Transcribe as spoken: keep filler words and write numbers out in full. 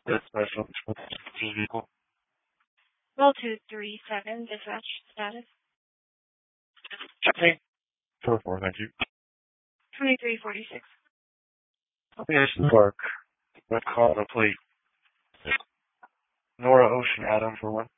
This special vehicle. Roll two three seven, dispatch status. Okay. four four, thank you. twenty-three forty-six. Yes, Park. Red car, the plate. Nora Ocean, Adam for one.